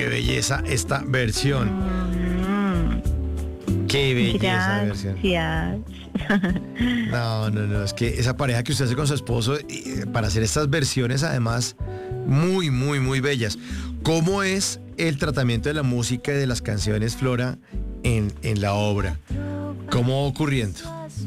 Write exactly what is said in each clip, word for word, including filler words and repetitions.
qué belleza esta versión. Mm, Qué belleza de versión. gracias. No, no, no, es que esa pareja que usted hace con su esposo eh, para hacer estas versiones además muy, muy, muy bellas. ¿Cómo es el tratamiento de la música y de las canciones, Flora, en, en la obra? ¿Cómo va ocurriendo?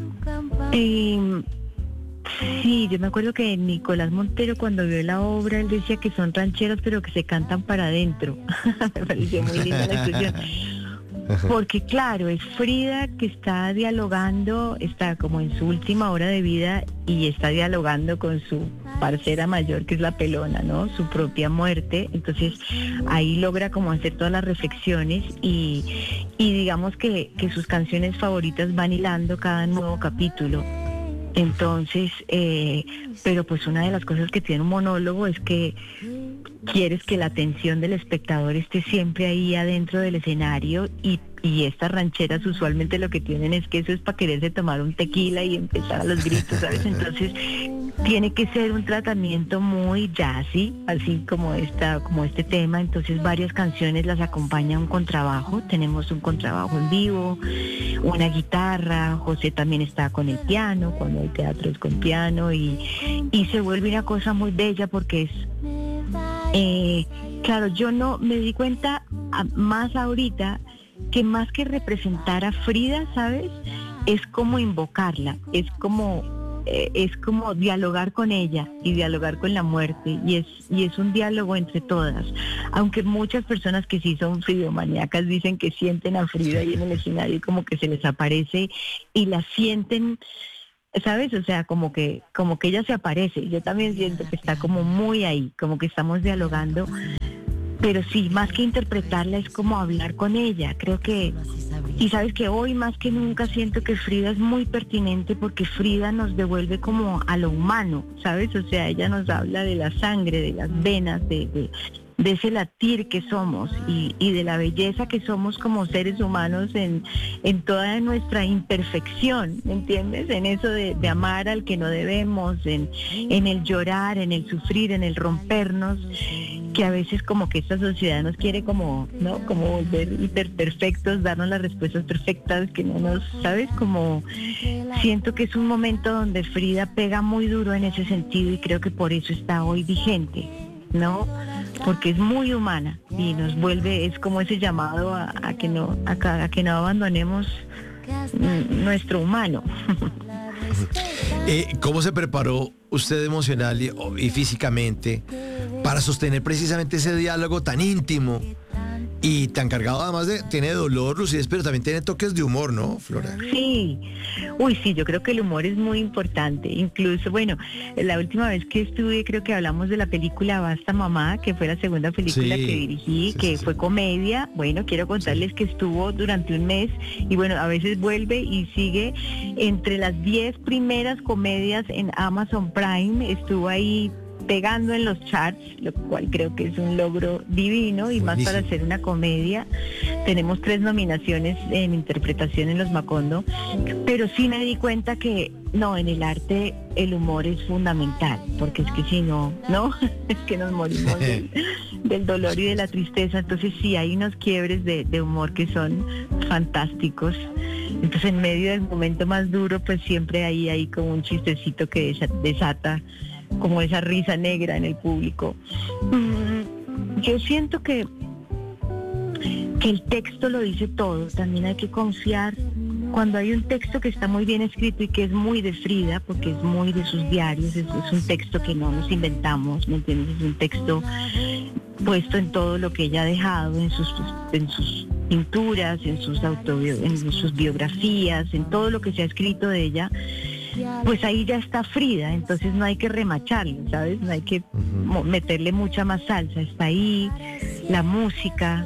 Eh, sí, yo me acuerdo que Nicolás Montero cuando vio la obra, él decía que son rancheros pero que se cantan para adentro. Me pareció muy linda la expresión. Porque claro, es Frida que está dialogando, está como en su última hora de vida y está dialogando con su parcera mayor, que es la Pelona, ¿no? Su propia muerte. Entonces ahí logra como hacer todas las reflexiones y, y digamos que, que sus canciones favoritas van hilando cada nuevo capítulo. Entonces, eh, pero pues una de las cosas que tiene un monólogo es que quieres que la atención del espectador esté siempre ahí adentro del escenario y, y estas rancheras usualmente lo que tienen es que eso es para quererse tomar un tequila y empezar a los gritos, ¿sabes? Entonces tiene que ser un tratamiento muy jazzy, así como esta, como este tema. Entonces varias canciones las acompaña un contrabajo, tenemos un contrabajo en vivo, una guitarra, José también está con el piano, cuando hay teatro es con piano y, y se vuelve una cosa muy bella porque es Eh, claro, yo no me di cuenta a, más ahorita que más que representar a Frida, ¿sabes? Es como invocarla, es como eh, es como dialogar con ella y dialogar con la muerte y es y es un diálogo entre todas. Aunque muchas personas que sí son fridomaníacas dicen que sienten a Frida ahí en el escenario y como que se les aparece y la sienten, ¿sabes? O sea, como que como que ella se aparece. Yo también siento que está como muy ahí, como que estamos dialogando. Pero sí, más que interpretarla es como hablar con ella. Creo que, y sabes que hoy más que nunca siento que Frida es muy pertinente porque Frida nos devuelve como a lo humano, ¿sabes? O sea, ella nos habla de la sangre, de las venas, de... de de ese latir que somos y, y de la belleza que somos como seres humanos en, en toda nuestra imperfección, ¿me entiendes? En eso de, de amar al que no debemos, en, en el llorar, en el sufrir, en el rompernos, que a veces como que esta sociedad nos quiere como, ¿no? Como volver hiperperfectos, darnos las respuestas perfectas, que no nos, ¿sabes? Como siento que es un momento donde Frida pega muy duro en ese sentido y creo que por eso está hoy vigente, ¿no? Porque es muy humana y nos vuelve, es como ese llamado a, a que no a, a que no abandonemos mm, nuestro humano. Eh, ¿Cómo se preparó usted emocional y, y físicamente para sostener precisamente ese diálogo tan íntimo y tan cargado? Además de, tiene dolor, lucidez, pero también tiene toques de humor, ¿no, Flora? Sí, uy, sí, yo creo que el humor es muy importante. Incluso, bueno, la última vez que estuve, creo que hablamos de la película Basta Mamá, que fue la segunda película Sí, que dirigí, sí, que sí, sí. fue comedia. Bueno, quiero contarles que estuvo durante un mes y bueno, a veces vuelve y sigue entre las diez primeras comedias en Amazon Prime. Estuvo ahí pegando en los charts, lo cual creo que es un logro divino y Buenísimo. más para hacer una comedia. Tenemos tres nominaciones en interpretación en los Macondo, pero sí me di cuenta que no, en el arte el humor es fundamental, porque es que si no, no, es que nos morimos del, del dolor y de la tristeza. Entonces sí, hay unos quiebres de, de humor que son fantásticos. Entonces en medio del momento más duro, pues siempre hay, hay como un chistecito que desa- desata como esa risa negra en el público. Mm, yo siento que que el texto lo dice todo. También hay que confiar cuando hay un texto que está muy bien escrito y que es muy de Frida, porque es muy de sus diarios, es, es un texto que no nos inventamos, ¿me entiendes? Es un texto puesto en todo lo que ella ha dejado, en sus en sus pinturas, en sus autobio- en sus biografías, en todo lo que se ha escrito de ella. Pues ahí ya está Frida, entonces no hay que remacharlo, ¿sabes? No hay que mo- meterle mucha más salsa, está ahí la música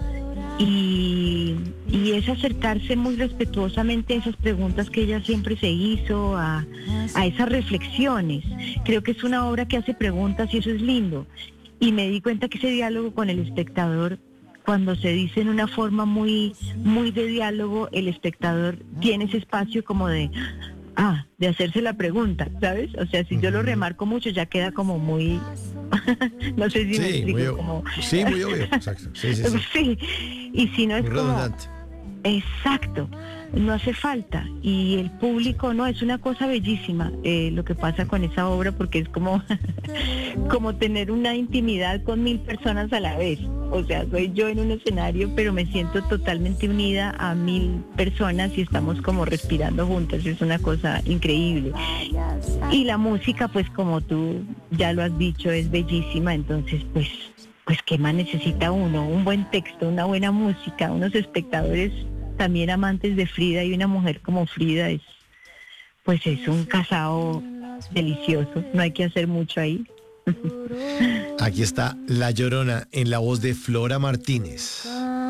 y, y es acercarse muy respetuosamente a esas preguntas que ella siempre se hizo, a, a esas reflexiones. Creo que es una obra que hace preguntas y eso es lindo. Y me di cuenta que ese diálogo con el espectador, cuando se dice en una forma muy, muy de diálogo, el espectador tiene ese espacio como de... Ah, de hacerse la pregunta, ¿sabes? O sea, si yo lo remarco mucho ya queda como muy, No sé si Sí, me explico. muy, o- Como... sí, muy obvio. Exacto. Sí, sí, sí. Sí, y si no es Muy como... redundante. Exacto, no hace falta. Y el público, no, es una cosa bellísima eh, lo que pasa con esa obra, porque es como, como tener una intimidad con mil personas a la vez. O sea, soy yo en un escenario, pero me siento totalmente unida a mil personas y estamos como respirando juntas. Es una cosa increíble. Y la música, pues como tú ya lo has dicho, es bellísima. Entonces, pues, pues ¿qué más necesita uno? Un buen texto, una buena música, unos espectadores también amantes de Frida, y una mujer como Frida es, pues es un casado delicioso. No hay que hacer mucho ahí. Aquí está La Llorona en la voz de Flora Martínez.